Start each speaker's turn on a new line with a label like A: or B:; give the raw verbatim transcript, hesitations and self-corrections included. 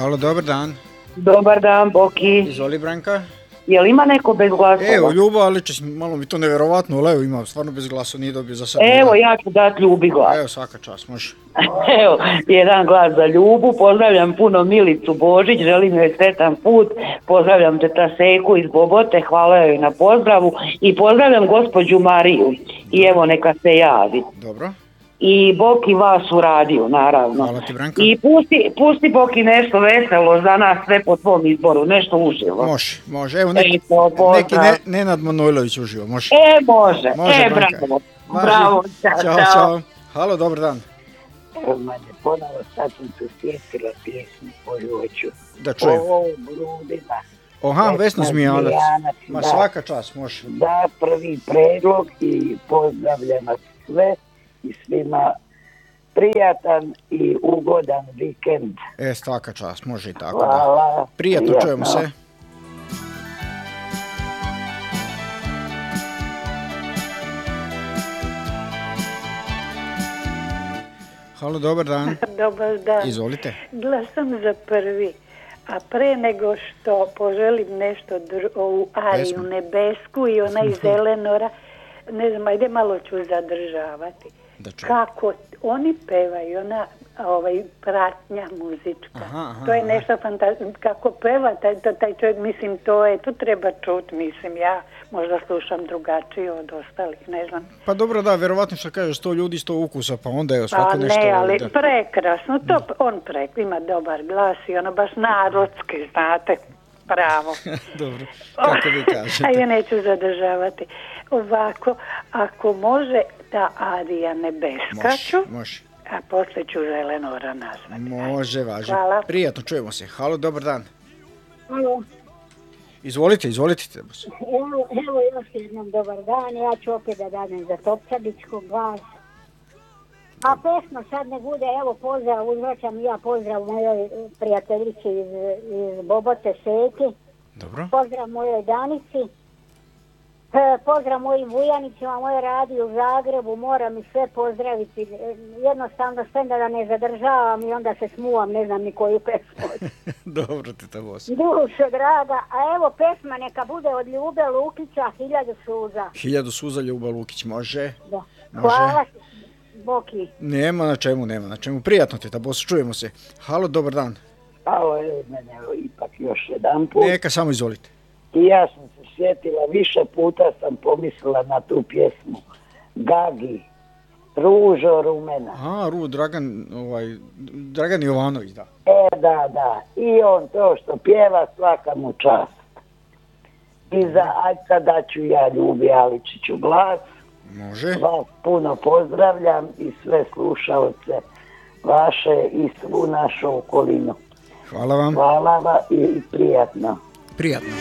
A: Halo, dobar dan.
B: Dobar dan, Boki.
A: Izvoli, Branka.
B: Jel ima neko bez glasova?
A: Evo, Ljubo, ali će, malo mi to nevjerovatno, ali evo ima, stvarno bez glasova, nije dobio za sad.
B: Evo, ja ću dati Ljubi glas.
A: Evo, svaka čast, može.
B: Evo, jedan glas za Ljubu, pozdravljam puno Milicu Božić, želim joj sretan put, pozdravljam teta Seku iz Bobote, hvala joj na pozdravu i pozdravljam gospođu Mariju i evo neka se javi.
A: Dobro.
B: I Boki vas u radiju, naravno.
A: Hvala ti, Branka.
B: I pusti, pusti Boki nešto veselo za nas sve po tvom izboru, nešto uživo.
A: Može, može, evo neki,
B: Eto,
A: neki ne, Nenad Manojlović uživo, može.
B: E, može,
A: Može,
B: e,
A: Branka.
B: bravo,
A: Važi.
B: bravo, čao,
A: Čao,
B: čao.
A: čao. Halo, dobar dan.
C: Evo mene, ponovo sad sam se sjetila pjesmu koju hoću.
A: Da čujem.
C: O grudima.
A: Oha, Vesna Zmijanac.
C: Zmijanac,
A: Ma
C: da.
A: svaka čast, može.
C: Da, prvi predlog i pozdravljam vas sve i svima prijatan i ugodan vikend.
A: E, svaka čast, može i tako da.
C: Hvala.
A: Prijatno, čujemo se. Halo, dobar dan.
D: Dobar dan.
A: Izvolite.
D: Glasam za prvi. A pre nego što poželim nešto dr- ovu Ariju
A: Pesmu.
D: nebesku i ona iz Eleonora, ne znam, ajde malo ću zadržavati.
A: Da čujem.
D: Kako oni pevaju, ona ovaj, pratnja muzička.
A: Aha, aha,
D: to je
A: aha.
D: nešto fantastično. Kako peva taj, taj, taj čovjek, mislim, to je, to treba čut, mislim, ja možda slušam drugačije od ostalih, ne znam.
A: Pa dobro, da, vjerovatno što kažeš, sto ljudi, sto ukusa, pa onda evo
D: Pa
A: svako nešto...
D: ne, ali
A: da.
D: prekrasno, to on prek, ima dobar glas i ono baš narodski, znate, pravo.
A: Dobro, kako vi kažete.
D: A ja neću zadržavati. Ovako, ako može ta Arija nebeska
A: Može,
D: ću,
A: može.
D: a poslije ću za Eleonora nazvati.
A: Može, važi.
D: Hvala.
A: Prijatno, čujemo se. Halo, dobar dan.
E: Alo,
A: Izvolite, izvolite.
E: evo, evo još jednom dobar dan, ja ću opet da danem za Topčabićku glas. A pesma sad ne bude, evo pozdrav, uzvraćam ja pozdrav mojoj prijateljici iz, iz Bobote Seki,
A: Dobro.
E: pozdrav mojoj Danici, e, pozdrav mojim Vujanicima, moje radi u Zagrebu, moram i sve pozdraviti, e, jednostavno sve da ne zadržavam i onda se smuvam, ne znam ni koju pesmu.
A: Dobro ti to bosi.
E: Dušo draga, a evo pesma neka bude od Ljube Lukića, Hiljadu suza.
A: Hiljadu suza, Ljuba Lukić, može.
E: Da.
A: Može.
E: Hvala Boki.
A: Nema na čemu, nema na čemu. Prijatno ti ta bosi, čujemo se. Halo, dobar dan.
C: Alo, evo mene, evo, ipak još jedan put.
A: Neka, samo izvolite.
C: I ja sam se sjetila, više puta sam pomislila na tu pjesmu. Gagi, ružo rumena.
A: A, Ru, Dragan, ovaj, Dragan Jovanović, da.
C: E, da, da. I on to što pjeva, svaka mu čast. I za, aj sada ću ja Ljubi Aličiću glas.
A: Može.
C: Vas puno pozdravljam i sve slušalce vaše i svu našu okolinu.
A: Hvala vam.
C: Hvala vam i prijatno.
A: Prijatno.